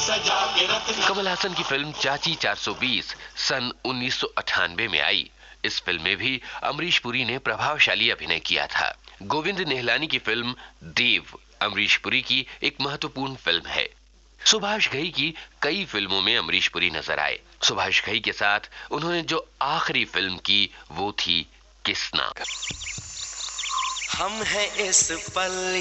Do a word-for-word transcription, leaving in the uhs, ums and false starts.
कमल हासन की फिल्म चाची चार सौ बीस सन उन्नीस सौ अट्ठानवे में आई। इस फिल्म में भी अमरीश पुरी ने प्रभावशाली अभिनय किया था। गोविंद निहलानी की फिल्म देव अमरीश पुरी की एक महत्वपूर्ण फिल्म है। सुभाष घई की कई फिल्मों में अमरीश पुरी नजर आए। सुभाष घई के साथ उन्होंने जो आखिरी फिल्म की वो थी किसना। हम हैं इस पल